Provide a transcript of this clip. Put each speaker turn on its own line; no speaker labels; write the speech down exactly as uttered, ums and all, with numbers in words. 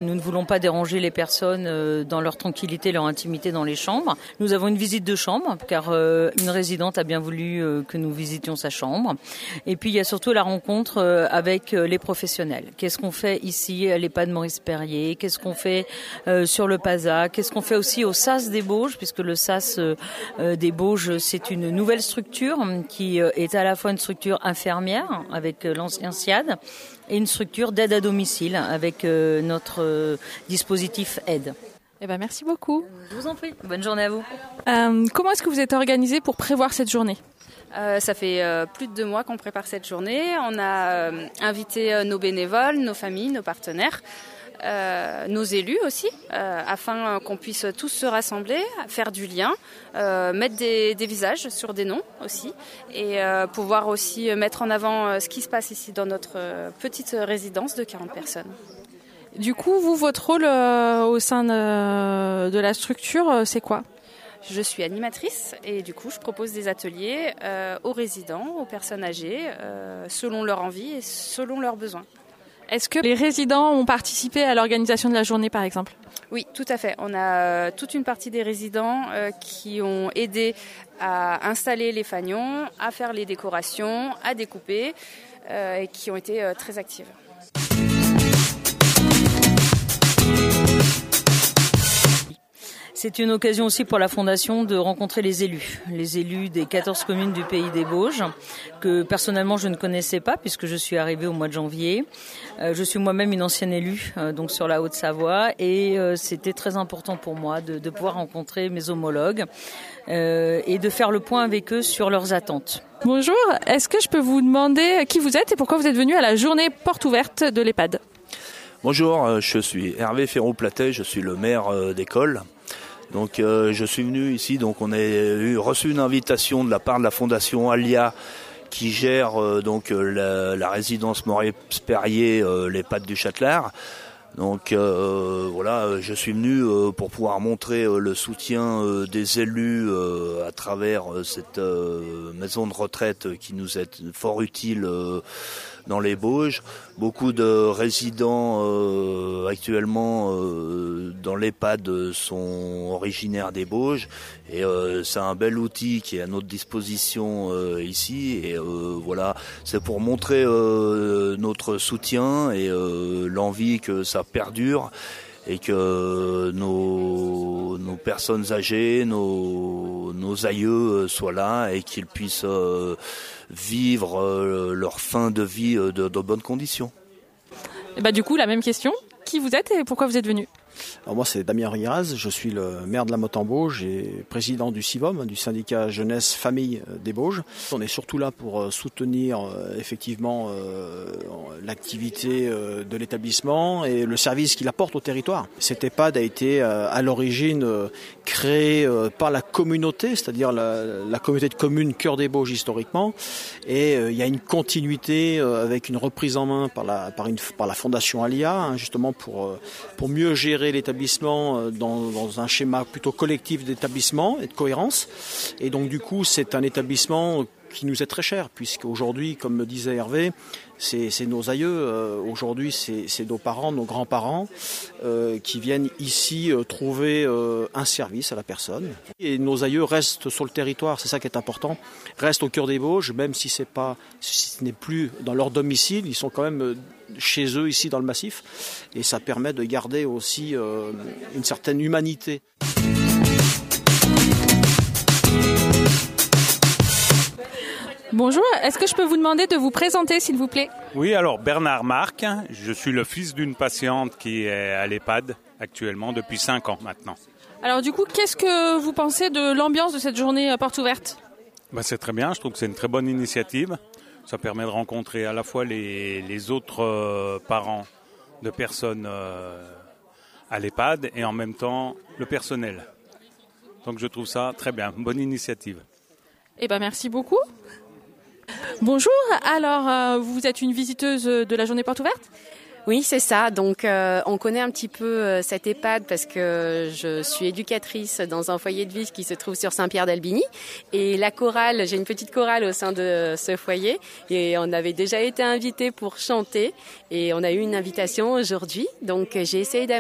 nous ne voulons pas déranger les personnes euh, dans leur tranquillité, leur intimité dans les chambres. Nous avons une visite de chambre, car euh, une résidente a bien voulu euh, que nous visitions sa chambre. Et puis il y a surtout la rencontre euh, avec euh, les professionnels. Qu'est-ce qu'on fait ici à l'EHPAD Maurice Perrier? Qu'est-ce qu'on fait euh, sur le PASA? Qu'est-ce qu'on fait aussi au S A S des Bauges, puisque le S A S euh, euh, des Bauges, c'est une nouvelle structure qui euh, est à la fois une structure infirmière avec euh, l'ancien S I A D et une structure d'aide à domicile avec euh, notre euh, dispositif aide.
Eh ben, merci beaucoup.
Je vous en prie. Bonne journée à vous.
Euh, comment est-ce que vous êtes organisé pour prévoir cette journée ?
Euh, ça fait euh, plus de deux mois qu'on prépare cette journée. On a euh, invité euh, nos bénévoles, nos familles, nos partenaires, euh, nos élus aussi, euh, afin qu'on puisse tous se rassembler, faire du lien, euh, mettre des, des visages sur des noms aussi, et euh, pouvoir aussi mettre en avant euh, ce qui se passe ici dans notre euh, petite résidence de quarante personnes.
Du coup, vous, votre rôle euh, au sein de, de la structure, euh, c'est quoi ?
Je suis animatrice et du coup je propose des ateliers euh, aux résidents, aux personnes âgées, euh, selon leur envie et selon leurs besoins.
Est-ce que les résidents ont participé à l'organisation de la journée par exemple ?
Oui, tout à fait. On a euh, toute une partie des résidents euh, qui ont aidé à installer les fanions, à faire les décorations, à découper euh, et qui ont été euh, très actives.
C'est une occasion aussi pour la Fondation de rencontrer les élus, les élus des quatorze communes du Pays des Bauges, que personnellement je ne connaissais pas puisque je suis arrivée au mois de janvier. Euh, je suis moi-même une ancienne élue, euh, donc sur la Haute-Savoie, et euh, c'était très important pour moi de, de pouvoir rencontrer mes homologues euh, et de faire le point avec eux sur leurs attentes.
Bonjour, est-ce que je peux vous demander qui vous êtes et pourquoi vous êtes venu à la journée porte ouverte de l'EHPAD ?
Bonjour, je suis Hervé Ferraud-Platet, je suis le maire d'école. Donc euh, je suis venu ici, donc on a eu, reçu une invitation de la part de la Fondation Alia qui gère euh, donc la, la résidence Maurice Perrier, euh, l'EHPAD du Châtelard. Donc euh, voilà, je suis venu euh, pour pouvoir montrer euh, le soutien euh, des élus euh, à travers euh, cette euh, maison de retraite qui nous est fort utile euh, dans les Bauges. Beaucoup de résidents euh, actuellement euh, dans l'EHPAD sont originaires des Bauges et euh, c'est un bel outil qui est à notre disposition euh, ici et euh, voilà, c'est pour montrer euh, notre soutien et euh, l'envie que ça perdure et que nos, nos personnes âgées, nos, nos aïeux soient là et qu'ils puissent euh, vivre euh, leur fin de vie de, de bonnes conditions.
Et bah du coup, la même question. Qui vous êtes et pourquoi vous êtes venu ?
Alors moi c'est Damien Riraz, je suis le maire de la Motte-en-Bauge et président du SIVOM, du syndicat jeunesse famille des Bauges. On est surtout là pour soutenir euh, effectivement euh, l'activité euh, de l'établissement et le service qu'il apporte au territoire. Cet EHPAD a été euh, à l'origine euh, créé euh, par la communauté, c'est-à-dire la, la communauté de communes Cœur des Bauges historiquement, et euh, il y a une continuité euh, avec une reprise en main par la, par une, par la Fondation Alia, hein, justement pour, euh, pour mieux gérer l'établissement dans, dans un schéma plutôt collectif d'établissement et de cohérence. Et donc du coup, c'est un établissement qui nous est très cher, puisqu'aujourd'hui, comme me disait Hervé, c'est, c'est nos aïeux, euh, aujourd'hui c'est, c'est nos parents, nos grands-parents euh, qui viennent ici euh, trouver euh, un service à la personne. Et nos aïeux restent sur le territoire, c'est ça qui est important, restent au cœur des Bauges, même si, c'est pas, si ce n'est plus dans leur domicile, ils sont quand même chez eux ici dans le massif, et ça permet de garder aussi euh, une certaine humanité.
Bonjour, est-ce que je peux vous demander de vous présenter s'il vous plaît ?
Oui, alors Bernard Marc, je suis le fils d'une patiente qui est à l'EHPAD actuellement depuis cinq ans maintenant.
Alors du coup, qu'est-ce que vous pensez de l'ambiance de cette journée porte ouverte ?
Ben, c'est très bien, je trouve que c'est une très bonne initiative. Ça permet de rencontrer à la fois les, les autres euh, parents de personnes euh, à l'EHPAD et en même temps le personnel. Donc je trouve ça très bien, bonne initiative.
Eh ben merci beaucoup. Bonjour, alors euh, vous êtes une visiteuse de la journée porte ouverte ?
Oui, c'est ça. Donc, euh, on connaît un petit peu euh, cette EHPAD parce que je suis éducatrice dans un foyer de vie qui se trouve sur Saint-Pierre-d'Albigny. Et la chorale, j'ai une petite chorale au sein de ce foyer. Et on avait déjà été invités pour chanter. Et on a eu une invitation aujourd'hui. Donc, j'ai essayé d'amener